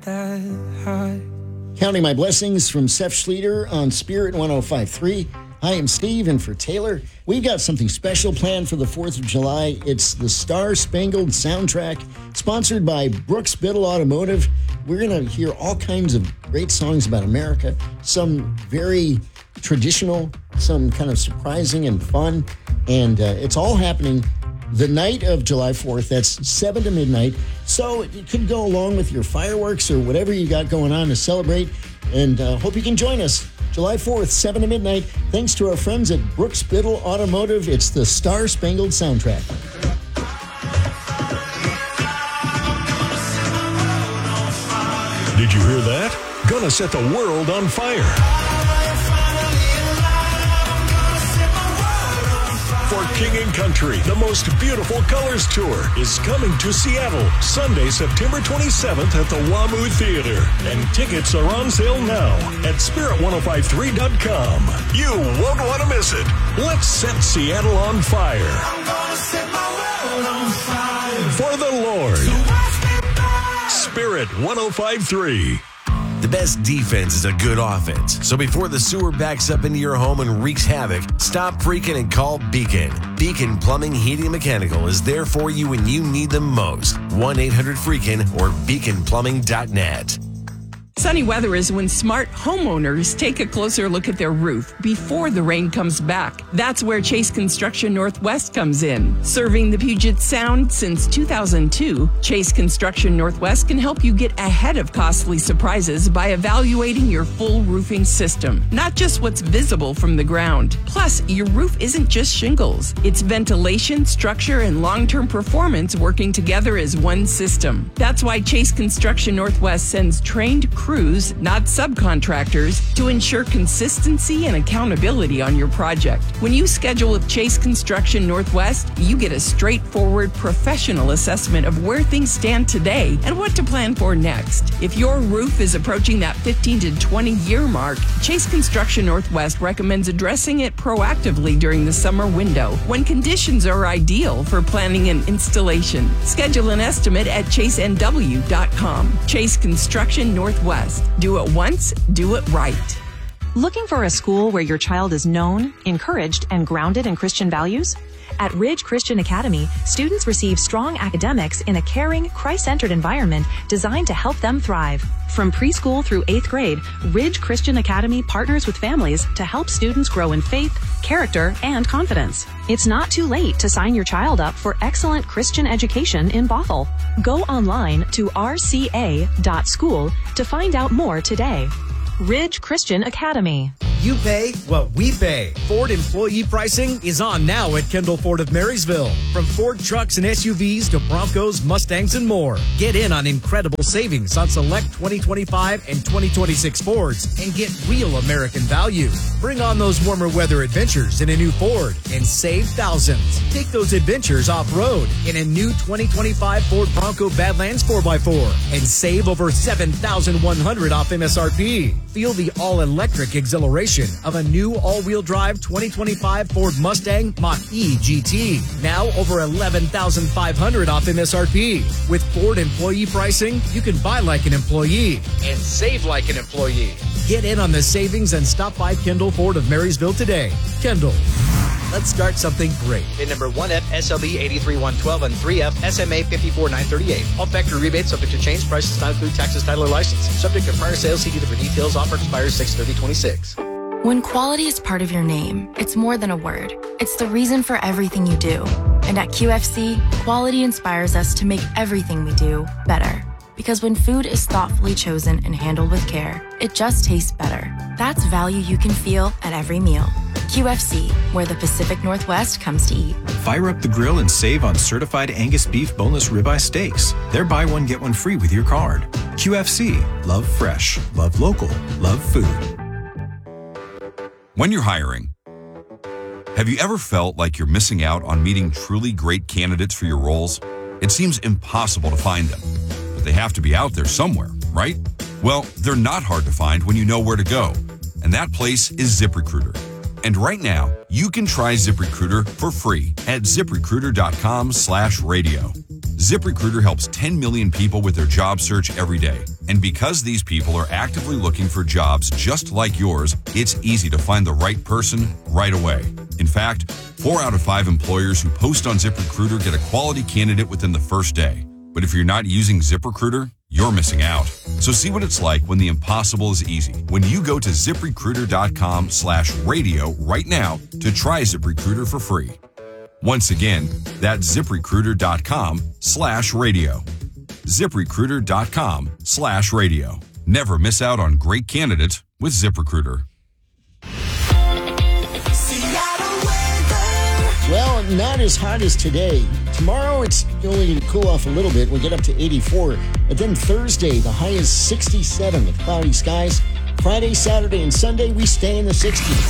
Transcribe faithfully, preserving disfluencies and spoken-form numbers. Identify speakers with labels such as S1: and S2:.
S1: Counting My Blessings from Seth Schleter on Spirit one oh five point three. Hi, I'm Steve, and for Taylor, we've got something special planned for the fourth of July. It's the Star Spangled Soundtrack, sponsored by Brooks Biddle Automotive. We're going to hear all kinds of great songs about America, some very traditional, some kind of surprising and fun, and uh, it's all happening the night of July fourth. That's seven to midnight. So it could go along with your fireworks or whatever you got going on to celebrate, and uh, hope you can join us. July fourth, seven to midnight. Thanks to our friends at Brooks Biddle Automotive. It's the Star Spangled Soundtrack.
S2: Did you hear that? Gonna set the world on fire. For King and Country, the most beautiful colors tour is coming to Seattle Sunday, September twenty-seventh at the WAMU Theater. And tickets are on sale now at spirit ten fifty-three dot com. You won't want to miss it. Let's set Seattle on fire. I'm gonna set my world on fire. For the Lord. So Spirit ten fifty-three.
S3: The best defense is a good offense. So before the sewer backs up into your home and wreaks havoc, stop freaking and call Beacon. Beacon Plumbing, Heating, and Mechanical is there for you when you need them most. one eight hundred freakin' or beacon plumbing dot net.
S4: Sunny weather is when smart homeowners take a closer look at their roof before the rain comes back. That's where Chase Construction Northwest comes in. Serving the Puget Sound since two thousand two, Chase Construction Northwest can help you get ahead of costly surprises by evaluating your full roofing system, not just what's visible from the ground. Plus, your roof isn't just shingles. It's ventilation, structure, and long-term performance working together as one system. That's why Chase Construction Northwest sends trained crews, not subcontractors, to ensure consistency and accountability on your project. When you schedule with Chase Construction Northwest, you get a straightforward professional assessment of where things stand today and what to plan for next. If your roof is approaching that fifteen to twenty year mark, Chase Construction Northwest recommends addressing it proactively during the summer window when conditions are ideal for planning and installation. Schedule an estimate at chase n w dot com. Chase Construction Northwest. Do it once, do it right.
S5: Looking for a school where your child is known, encouraged, and grounded in Christian values? At Ridge Christian Academy, students receive strong academics in a caring, Christ-centered environment designed to help them thrive. From preschool through eighth grade, Ridge Christian Academy partners with families to help students grow in faith, character, and confidence. It's not too late to sign your child up for excellent Christian education in Bothell. Go online to r c a dot school to find out more today. Ridge Christian Academy.
S6: You pay what we pay. Ford employee pricing is on now at Kendall Ford of Marysville. From Ford trucks and S U Vs to Broncos, Mustangs, and more. Get in on incredible savings on select twenty twenty-five and twenty twenty-six Fords and get real American value. Bring on those warmer weather adventures in a new Ford and save thousands. Take those adventures off-road in a new twenty twenty-five Ford Bronco Badlands four by four and save over seven thousand one hundred dollars off M S R P. Feel the all-electric exhilaration of a new all-wheel drive twenty twenty-five Ford Mustang Mach-E G T. Now over eleven thousand five hundred dollars off M S R P. With Ford employee pricing, you can buy like an employee and save like an employee. Get in on the savings and stop by Kendall Ford of Marysville today. Kendall. Let's start something great.
S7: Bid number one F S L B eighty-three one twelve and three F S M A fifty-four nine thirty-eight. All factory rebates subject to change. Prices not include taxes, title, or license. Subject to prior sales. See dealer for details. Offer expires six thirty twenty-six.
S8: When quality is part of your name, it's more than a word. It's the reason for everything you do. And at Q F C, quality inspires us to make everything we do better. Because when food is thoughtfully chosen and handled with care, it just tastes better. That's value you can feel at every meal. Q F C, where the Pacific Northwest comes to eat.
S9: Fire up the grill and save on certified Angus beef boneless ribeye steaks. They're buy one, get one free with your card. Q F C, love fresh, love local, love food.
S10: When you're hiring, have you ever felt like you're missing out on meeting truly great candidates for your roles? It seems impossible to find them, but they have to be out there somewhere, right? Well, they're not hard to find when you know where to go, and that place is ZipRecruiter. And right now, you can try ZipRecruiter for free at ZipRecruiter.com slash radio. ZipRecruiter helps ten million people with their job search every day. And because these people are actively looking for jobs just like yours, it's easy to find the right person right away. In fact, four out of five employers who post on ZipRecruiter get a quality candidate within the first day. But if you're not using ZipRecruiter, you're missing out. So see what it's like when the impossible is easy. When you go to ZipRecruiter.com slash radio right now to try ZipRecruiter for free. Once again, that's ZipRecruiter.com slash radio. ZipRecruiter.com slash radio. Never miss out on great candidates with ZipRecruiter.
S1: Well, not as hot as today. Tomorrow, it's only going to cool off a little bit. We'll get up to eighty-four. But then Thursday, the high is sixty-seven with cloudy skies. Friday, Saturday, and Sunday, we stay in the sixties.